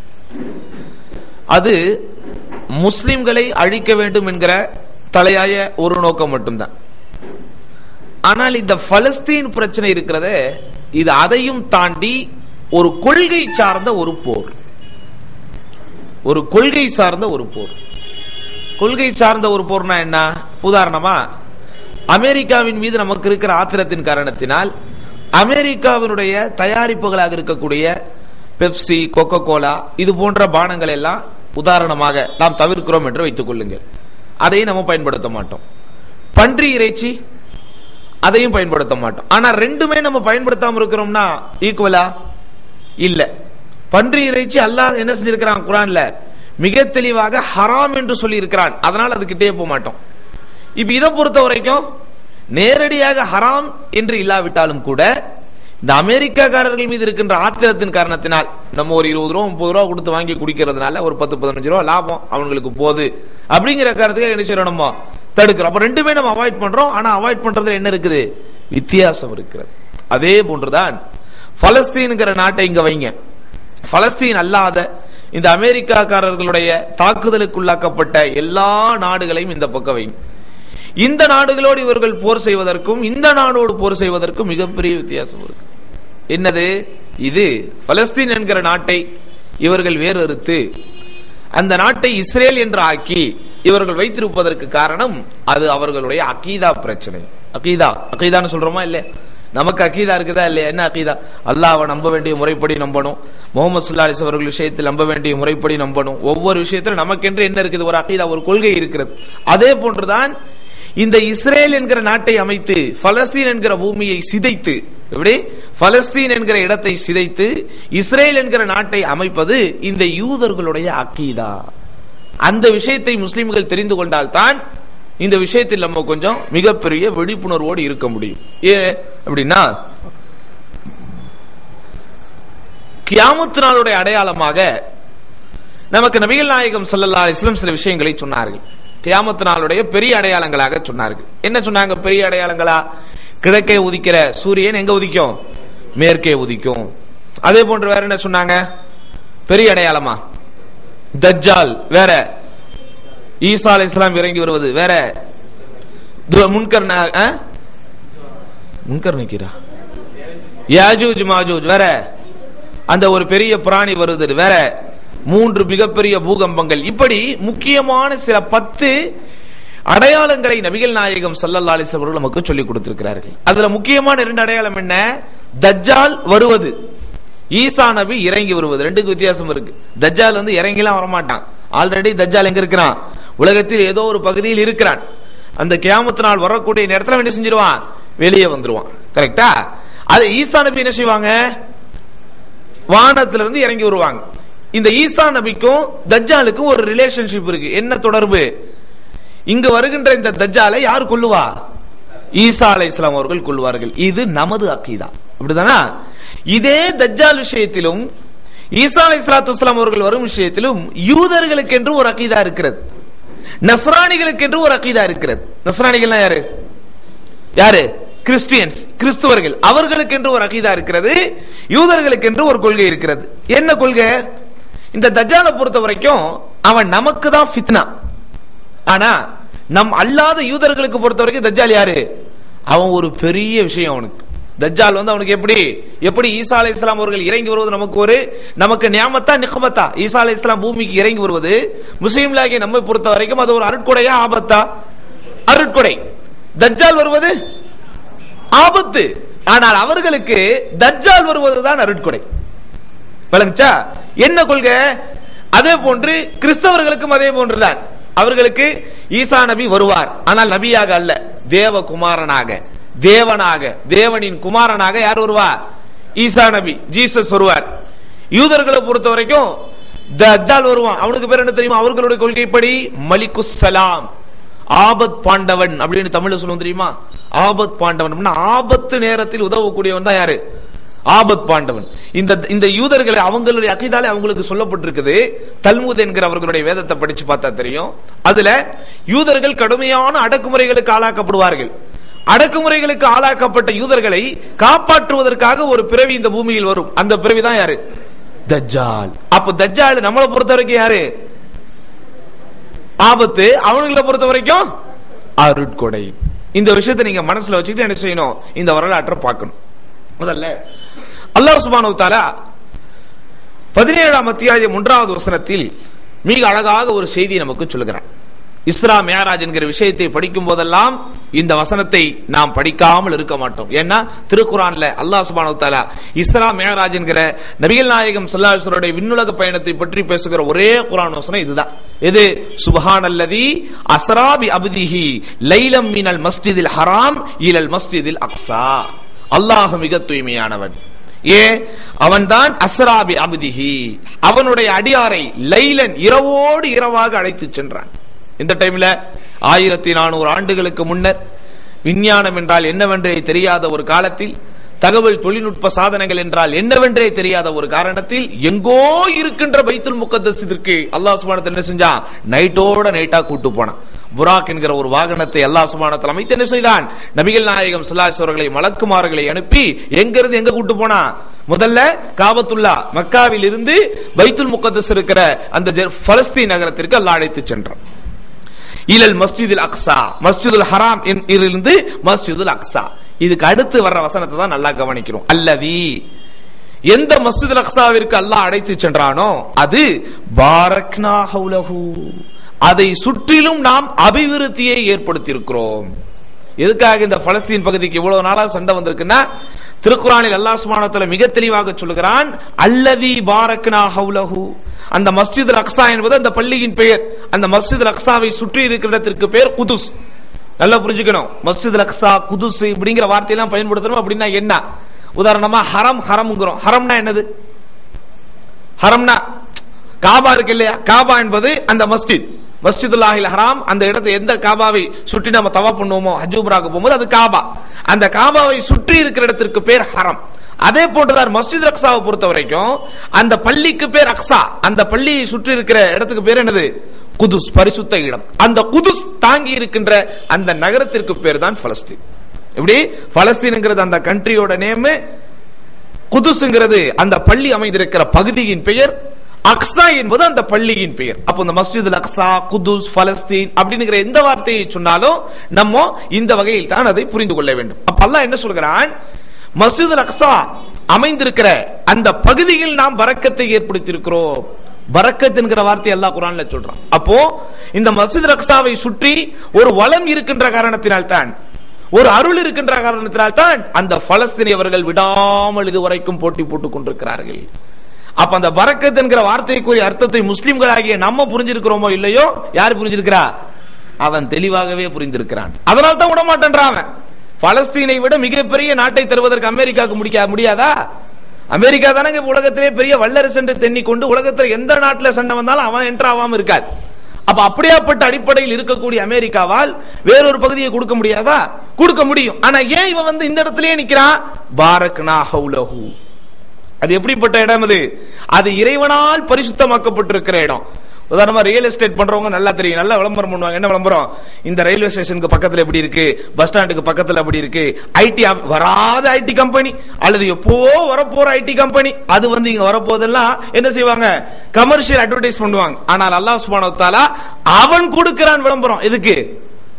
அது முஸ்லிம்களை அழிக்க வேண்டும் என்கிற தலையாய ஒரு நோக்கம் மட்டும்தான். ஆனால் இந்த பலஸ்தீன் பிரச்சனை இருக்கிறதே, இது அதையும் தாண்டி ஒரு கொள்கை சார்ந்த ஒரு போர், ஒரு கொள்கை சார்ந்த ஒரு போர். கொள்கை சார்ந்த ஒரு போர்னா என்ன? உதாரணமா, அமெரிக்காவின் மீது நமக்கு இருக்கிற ஆத்திரத்தின் காரணத்தினால் அமெரிக்காவினுடைய தயாரிப்புகளாக இருக்கக்கூடிய பெப்சி, கோகோ கோலா, இது போன்ற பானங்கள் எல்லாம் உதாரணமாக நாம் தவிர்க்கிறோம் என்று வைத்துக் கொள்ளுங்கள். அதையும் நம்ம பயன்படுத்த மாட்டோம். பன்றி இறைச்சி, அதையும் பயன்படுத்த மாட்டோம். ஆனா ரெண்டுமே நம்ம பயன்படுத்தாம இருக்கிறோம்னா ஈக்குவலா இல்ல. பன்றி இறைச்சி அல்லாஹ் என்ன செஞ்சிருக்கிறான்? குர்ஆன்ல மிக தெளிவாக ஹராம் என்று சொல்லி இருக்கிறான். அதனால அதுக்கிட்டே போக மாட்டோம். இப்ப இதை பொறுத்த வரைக்கும் நேரடியாக ஹராம் என்று இல்லாவிட்டாலும் கூட இந்த அமெரிக்காக்காரர்கள் மீது இருக்கின்ற ஆத்திரத்தின் காரணத்தினால் நம்ம ஒரு இருபது ரூபா முப்பது ரூபா கொடுத்து வாங்கி குடிக்கிறதுனால ஒரு பத்து பதினஞ்சு ரூபா லாபம் அவங்களுக்கு போகுது அப்படிங்கிற காரணத்துக்கு என்ன செய்யறோம்? நம்ம தடுக்கிறோம். அப்ப ரெண்டுமே நம்ம அவாய்ட் பண்றோம். ஆனா அவாய்ட் பண்றதுல என்ன இருக்குது? வித்தியாசம் இருக்கிறது. அதே போன்றுதான் பலஸ்தீன்ங்கிற நாட்டை இங்க வைங்க. பலஸ்தீன் அல்லாத இந்த அமெரிக்காக்காரர்களுடைய தாக்குதலுக்குள்ளாக்கப்பட்ட எல்லா நாடுகளையும் இந்த பக்கம் வைங்க. இந்த நாடுகளோடு இவர்கள் போர் செய்வதற்கும் இந்த நாடோடு போர் செய்வதற்கும் மிகப்பெரிய வித்தியாசம் இருக்கு. என்னது? இது பலஸ்தீன் என்கிற நாட்டை இவர்கள் வேறறுத்து அந்த நாட்டை இஸ்ரேல் என்று ஆக்கி இவர்கள் வைத்திருப்பதற்கு காரணம் அது அவர்களுடைய அகீதா பிரச்சனை. அகீதா அகீதான்னு சொல்றோமா இல்ல? நமக்கு அகீதா இருக்குதா இல்லையா? என்ன அகீதா? அல்லாஹ்வை நம்ப வேண்டிய முறைப்படி நம்பணும், முஹம்மது ஸல்லல்லாஹு அலைஹி வஸல்லம் அவர்கள் விஷயத்தில் நம்ப வேண்டிய முறைப்படி நம்பணும். ஒவ்வொரு விஷயத்திலும் நமக்கென்று என்ன இருக்குது? ஒரு அகீதா, ஒரு கொள்கை இருக்கிறது. அதே போன்றுதான் இந்த இஸ்ரேல் என்கிற நாட்டை அமைத்து பலஸ்தீன் என்கிற பூமியை சிதைத்து, எப்படி பலஸ்தீன் என்கிற இடத்தை சிதைத்து இஸ்ரேல் என்கிற நாட்டை அமைப்பது இந்த யூதர்களுடைய அகீதா. அந்த விஷயத்தை முஸ்லிம்கள் தெரிந்து கொண்டால் தான் இந்த விஷயத்தில் நம்ம கொஞ்சம் மிகப்பெரிய விழிப்புணர்வோடு இருக்க முடியும். ஏன் அப்படின்னா, கியாமத் நாளுடைய அடையாளமாக நமக்கு நபிகள் நாயகம் ஸல்லல்லாஹு அலைஹி வஸல்லம் சில விஷயங்களை சொன்னார்கள். கியாமத் நாளுடைய பெரிய அடையாளங்களாக சொன்னார்கள். என்ன சொன்னாங்க? பெரிய அடையாளங்களா? கிழக்கே உதிக்கிற சூரியன் எங்க உதிக்கும்? மேற்கே உதிக்கும். அதே போன்று வேற என்ன சொன்னாங்க? பெரிய அடையாளமா? தஜ்ஜால் வேற, ஈசா அலைஹிஸ்ஸலாம் இறங்கி வருவது வேற, முன்கர் முன்கர் நிக்கிறா யாஜூஜ் மாஜூஜ் வேற, அந்த ஒரு பெரிய பிராணி வருது வேற, மூன்று மிகப்பெரிய பூகம்பங்கள், இப்படி முக்கியமான சில பத்து அடையாளங்களை நபிகள் நாயகம் ஸல்லல்லாஹு அலைஹி வஸல்லம் அவர்கள் நமக்கு சொல்லிக் கொடுத்திருக்கிறார்கள். அதுல முக்கியமான இரண்டு அடையாளம் என்ன? தஜ்ஜால் வருவது, ஈசா நபி இறங்கி வருவது. ரெண்டுக்கு வித்தியாசம் இருக்கு. தஜ்ஜால் வந்து இறங்கிலாம் வரமாட்டான். ஆல்ரெடி தஜ்ஜால் எங்க இருக்கிறான்? உலகத்தில் ஏதோ ஒரு பகுதியில் இருக்கிறான். அந்த கியாமத் நாள் வரக்கூடிய நேரத்தில் என்ன செஞ்சிருவான்? வெளியே வந்துருவான். கரெக்டா? அது ஈசா நபி என்ன செய்வாங்க? வானத்திலிருந்து இறங்கி வருவாங்க. இந்த ஈசா நபிக்கும் தஜ்ஜாலுக்கும் ஒரு ரிலேஷன்ஷிப் இருக்கு. என்ன தொடர்பு? இங்கு வருகின்ற இந்த தஜ்ஜாலை யார் கொல்லுவா? ஈசா அலைஹிஸ்ஸலாம் அவர்கள் கொல்வார்கள். இது நமது அகீதா. அப்படிதானா? இதே தஜ்ஜால் விஷயத்திலும் ஈசா அலைஹிஸ்ஸலாத்து வஸ்ஸலாம் அவர்கள் வரும் விஷயத்திலும் யூதர்களுக்கு என்று ஒரு அகீதா இருக்கிறது, நஸ்ரானிகளுக்கு என்று ஒரு அகீதா இருக்கிறது. நஸ்ரானிகள் யாரு? யாரு? கிறிஸ்டியன்ஸ், கிறிஸ்துவர்கள். அவர்களுக்கு என்று ஒரு அகீதா இருக்கிறது, யூதர்களுக்கு என்று ஒரு கொள்கை இருக்கிறது. என்ன கொள்கை? இந்த தஜ்ஜாலை பொறுத்த வரைக்கும் அவன் நமக்கு தான் ஃபித்னா. ஆனா நம் அல்லாத யூதர்களுக்கு பொறுத்த வரைக்கும் தஜ்ஜால் யாரு? அவன் ஒரு பெரிய விஷயம். அவனுக்கு தஜ்ஜால் வந்து அவனுக்கு எப்படி எப்படி ஈசா அலைஹிஸ்ஸலாம் அவர்கள் இறங்கி வருவது நமக்கு ஒரு நமக்கு நியாமத்தா நிக்மத்தா? ஈசா அலைஹிஸ்ஸலாம் பூமிக்கு இறங்கி வருவது முஸ்லிம்களாகிய நம்மை பொறுத்த வரைக்கும் அது ஒரு அருட்கொடையா ஆபத்தா? அருட்கொடை. தஜ்ஜால் வருவது ஆபத்து. ஆனால் அவர்களுக்கு தஜ்ஜால் வருவதுதான் அருட்கொடை. விளங்குச்சா? என்ன கொள்கை? அதே போன்று கிறிஸ்தவர்களுக்கும் அதே போன்றுதான். அவர்களுக்கு ஈசா நபி வருவார், ஆனால் நபியாக அல்ல, தேவகுமாரனாக, தேவனாக, தேவனின் குமாரனாக யார் வருவார்? ஈசா நபி, ஜீசஸ் வருவார். யூதர்களை பொறுத்த வரைக்கும் தஜ்ஜால் வருவான். அவனுக்கு பேர் என்ன தெரியுமா? அவர்களுடைய கொள்கைப்படி மலிகுஸ் சலாம், ஆபத் பாண்டவன் அப்படின்னு தமிழ்ல சொல்லுவோம் தெரியுமா? ஆபத் பாண்டவன், ஆபத்து நேரத்தில் உதவக்கூடியவன் தான் யாரு? ஆபத் பாண்டவன். இந்த இந்த யூதர்களை அவங்களுடைய அகீதாலே அவங்களுக்கு சொல்லப்பட்டிருக்குது. தல்மூத் என்கிற அவர்களுடைய வேதத்தை படிச்சு பார்த்தா தெரியும். அதுல யூதர்கள் கடுமையான அடக்குமுறைகளுக்கு ஆளாக்கப்படுவார்கள். அடக்குமுறைகளுக்கு ஆளாக்கப்பட்ட யூதர்களை காப்பாற்றுவதற்காக ஒரு பிறவி இந்த பூமியில் வரும். அந்த பிறவி தான் யாரு? தஜ்ஜால். அப்ப தஜ்ஜால் நம்மளை பொறுத்த வரைக்கும் யாரு? ஆபத்து. அவங்களை பொறுத்த வரைக்கும் அருட்கொடை. இந்த விஷயத்தை நீங்க மனசுல வச்சுக்கிட்டு என்ன செய்யணும்? இந்த வரலாற்றை பார்க்கணும். முதல்ல அல்லாஹ் சுப்ஹானஹு வ தஆலா பதினேழாம் அத்தியாயம் ஒன்றாவது வசனத்தில் மிக அழகாக ஒரு செய்தி நமக்கு சொல்லுகிறார். இஸ்ரா மிஅராஜ் என்கிற விஷயத்தை படிக்கும் போதெல்லாம் இந்த வசனத்தை நாம் படிக்காமல் இருக்க மாட்டோம். ஏன்னா திருக்குர்ஆன்ல அல்லாஹ் சுப்ஹானஹு வ தஆலா இஸ்ரா மிஅராஜ் என்கிற நபிகள் நாயகம் ஸல்லல்லாஹு அலைஹி வஸல்லம் விண்ணுலக பயணத்தை பற்றி பேசுகிற ஒரே குர்ஆன் வசனம் இதுதான். இது சுப்ஹானல்லதி அஸ்ரா பி அப்திஹி லைலம் மினல் மஸ்ஜிதில் ஹராம் இலல் மஸ்ஜிதில் அக்ஸா. அல்லாஹ் மிக தூய்மையானவன். ஏ அவன்தான் அஸ்ரா பி அப்திஹி, அவனுடைய அடியாரை லைலன் இரவோடு இரவாக அழைத்து சென்றான். இந்த டைம்ல ஆயிரத்தி நானூறு ஆண்டுகளுக்கு முன்னர் விஞ்ஞானம் என்றால் என்னவென்றே தெரியாத ஒரு காலத்தில், தகவல் தொழில்நுட்ப சாதனங்கள் என்றால் என்னவென்றே தெரியாத ஒரு காரணத்தில் எங்கோ இருக்கின்ற பைத்துல் முகத்தஸிற்கு அல்லாஹ் சுப்ஹானஹு வ தஆலா என்ன செஞ்சான்? நைட்டோட நைட்டா கூட்டு போனான். புராக் என்கிற ஒரு வாகனத்தை அல்லாஹ் சுப்ஹானஹு வ தஆலா அமைத்து என்ன செய்தான்? நபிகள் நாயகம் ஸல்லல்லாஹு அலைஹி வஸல்லம் அவர்களை மலக்குமார்களை அனுப்பி எங்கிருந்து எங்க கூட்டு போனா? முதல்ல காபத்துல்லா மக்காவில் இருந்து பைத்துல் முகத்தஸ் இருக்கிற அந்த பலஸ்தீன் நகரத்திற்கு அல்லாஹ் அழைத்து சென்றான். இலல் மஸ்ஜிதுல் அக்ஸா, மஸ்ஜிதுல் ஹராம் இருந்து மஸ்ஜிதுல் அக்ஸா. இதுக்கு அடுத்து வர்ற வசனத்தை தான் நல்லா கவனிக்கிறோம். அல்லதி, எந்த மஸ்ஜிதுல் அக்ஸாவிற்கு அல்லாஹ் அழைத்து சென்றானோ அது பாரக்னா ஹவுலஹு, அதை சுற்றிலும் நாம் அபிவிருத்தியை ஏற்படுத்தி இருக்கிறோம். எதுக்காக இந்த பலஸ்தீன் பகுதிக்கு இவ்வளவு நாளா சண்டை வந்திருக்குன்னா, திருக்குர்ஆனில் அல்லாஹ் சுப்ஹானஹு வ தஆலா மிக தெளிவாக சொல்லுகிறான், அல்லதி பாரக்னா ஹவுலஹு. அந்த மஸ்ஜிதுல் அக்ஸா என்பது அந்த பள்ளியின் பெயர். அந்த மஸ்ஜிதுல் அக்ஸாவை சுற்றி இருக்கிற இடத்திற்கு பெயர் குதுஸ். நல்லா புரிஞ்சுக்கணும். மஸ்ஜிதுல் அக்ஸா, குதுஸ் இப்படிங்கிற வார்த்தையெல்லாம் பயன்படுத்தணும். அப்படின்னா என்ன? உதாரணமா ஹரம், ஹரம்ங்கிறோம். ஹரம்னா என்னது? ஹரம்னா காபா இருக்கு இல்லையா? காபா என்பது அந்த மஸ்ஜித், மஸ்ஜிதுல்லாஹில் ஹராம். அந்த இடத்தை எந்த காபாவை சுற்றி நம்ம தவாப் பண்ணுவோமோ ஹஜ் உம்ராக்கு போகும்போது அது காபா. அந்த காபாவை சுற்றி இருக்கிற இடத்திற்கு பேர் ஹரம். அதே போன்றுதான் மஸ்ஜித் அக்ஸாவை பொறுத்த வரைக்கும் அந்த பள்ளிக்கு பேர் அக்ஸா, அந்த பள்ளியை சுற்றி இருக்கிற இடத்துக்கு பேர் என்னது? குதுஸ், பரிசுத்த இடம். அந்த குதுஸ் தாங்கி இருக்கின்ற அந்த நகரத்திற்கு பேர் தான் பலஸ்தீன். எப்படி? பலஸ்தீன்ங்கிறது அந்த கண்ட்ரியோட நேம், குதுஸ்ங்கிறது அந்த பள்ளி அமைந்திருக்கிற பகுதியின் பெயர், அக்ஸா என்பது அந்த பள்ளியின் பெயர். அப்போ இந்த மஸ்ஜிதுல் அக்ஸா, குதுஸ், பலஸ்தீன் அப்படிங்கிற எந்த வார்த்தையை சொன்னாலும் நம்ம இந்த வகையில் தான் அதை புரிந்து கொள்ள வேண்டும். அப்ப அல்லாஹ் என்ன சொல்கிறான்? மஸ்ஜிதுல் அக்ஸா அமைந்திருக்கிற அந்த பகுதியில் நாம் பரக்கத்தை ஏற்படுத்தி இருக்கிறோம். பரக்கத் என்கிற வார்த்தை அல்லாஹ் குர்ஆன்ல சொல்றான். அப்போ இந்த மஸ்ஜிதுல் அக்ஸாவை சுற்றி ஒரு வளம் இருக்கின்ற காரணத்தினால் தான், ஒரு அருள் இருக்கின்ற காரணத்தினால் தான் அந்த பலஸ்தீனியவர்கள் விடாமல் இதுவரைக்கும் போட்டி போட்டுக் கொண்டிருக்கிறார்கள். அப்ப அந்த பரக்கத் என்கிற வார்த்தைக்குரிய அர்த்தத்தை முஸ்லிம்களாகிய நம்ம புரிஞ்சிருக்கிறோமோ இல்லையோ, யார் புரிஞ்சிருக்கிறா? அவன் தெளிவாகவே புரிந்திருக்கிறான். அதனால தான் விட மாட்டேன்றான் அவன். பலஸ்தீனை விட மிகப்பெரிய நாட்டை தருவதற்கு அமெரிக்காவுக்கு முடிக்க முடியாதா? அமெரிக்கா தானே உலகத்திலே பெரிய வல்லரசு என்று தென்னிக்கொண்டு உலகத்தில் எந்த நாட்டில் சண்டை வந்தாலும் அவன் என்ட்ரு ஆகாம இருக்காது. அப்ப அப்படியாப்பட்ட அடிப்படையில் இருக்கக்கூடிய அமெரிக்காவால் வேறொரு பகுதியை கொடுக்க முடியாதா? கொடுக்க முடியும். ஆனா ஏன் இவன் வந்து இந்த இடத்திலேயே நிக்கிறான்? பாரக்னா ஹவுலஹு. அது எப்படிப்பட்ட இடம்? அது அது இறைவனால் பரிசுத்தமாக்கப்பட்டிருக்கிற இடம். உதாரணமா ரியல் எஸ்டேட் பண்றவங்க நல்லா தெரியும், நல்லா விளம்பரம் பண்ணுவாங்க. என்ன விளம்பரம்? இந்த ரயில்வே ஸ்டேஷனுக்கு பக்கத்துல எப்படி இருக்கு, பஸ் ஸ்டாண்டுக்கு பக்கத்துல அப்படி இருக்கு, ஐடி வராத ஐடி கம்பெனி அல்லது எப்போ வரப்போற ஐடி கம்பெனி அது வந்து இங்க வரப்போதெல்லாம் என்ன செய்வாங்க? கமர்ஷியல் அட்வர்டைஸ் பண்ணுவாங்க. ஆனால் அல்லாஹ் சுப்ஹானஹு வ தஆலா அவன் கொடுக்கிறான் விளம்பரம். எதுக்கு?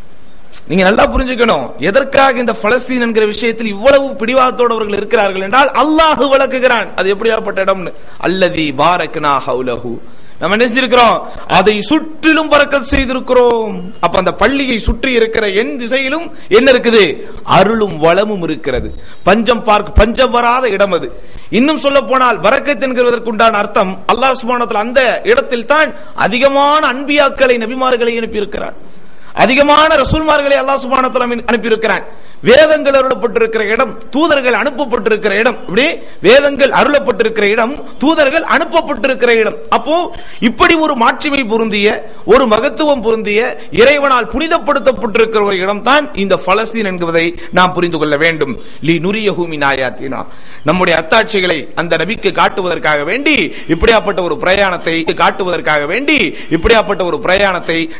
நீங்க நல்லா புரிஞ்சுக்கணும், எதற்காக இந்த பலஸ்தீன் என்கிற விஷயத்தில் இவ்வளவு பிடிவாதத்தோடு அவர்கள் இருக்கிறார்கள் என்றால் அல்லாஹ் விளக்குகிறான் அது எப்படியாப்பட்ட இடம்னு. அல்லதி பாரக்னா ஹவுலஹு, நம்ம என்ன செஞ்சிருக்கிறோம், அதை சுற்றிலும் பரக்கத் செய்திருக்கிறோம். அப்ப அந்த பள்ளியை சுற்றி இருக்கிற என் திசையிலும் என்ன இருக்குது, அருளும் வளமும் இருக்கிறது. பஞ்சம் பார்க்க பஞ்சம் வராத இடம் அது. இன்னும் சொல்ல போனால் பரக்கத் என்கிறதற்குண்டான அர்த்தம் அல்லாஹ் சுப்ஹானஹு வ தஆலா அந்த இடத்தில் தான் அதிகமான அன்பியாக்களை நபிமார்களை அனுப்பி இருக்கிறார், அதிகமான ரசூல்மார்களை அல்லாஹ் சுப்ஹானஹு வ தஆலா அனுப்பி இருக்கிறான். வேதங்கள் அருளப்பட்டிருக்கிற இடம், தூதர்கள் அனுப்பப்பட்டிருக்கிற இடம், இப்படி வேதங்கள் அருளப்பட்டிருக்கிற இடம், தூதர்கள் அனுப்பப்பட்டிருக்கிற இடம். அப்போ இப்படி ஒரு மாட்சிமை பொருந்திய, ஒரு மகத்துவம் பொருந்திய, இறைவனால் புனிதப்படுத்தப்பட்டிருக்கிற ஒரு இடம் தான் இந்த பலஸ்தீன் என்பதை நாம் புரிந்து கொள்ள வேண்டும். லி நுரியஹு மின் ஆயாத்தினா, நம்முடைய அத்தாட்சிகளை அந்த நபிக்கு காட்டுவதற்காக வேண்டி இப்படியாப்பட்ட ஒரு பிரயாணத்தை காட்டுவதற்காக வேண்டி இப்படியாப்பட்ட ஒரு பிரயாணத்தை